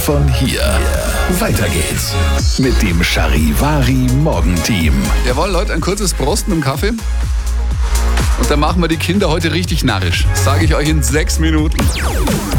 von hier. Weiter geht's mit dem Charivari Morgenteam. Jawohl, Leute, ein kurzes Prost mit dem Kaffee. Und dann machen wir die Kinder heute richtig narrisch. Sage ich euch in 6 Minuten.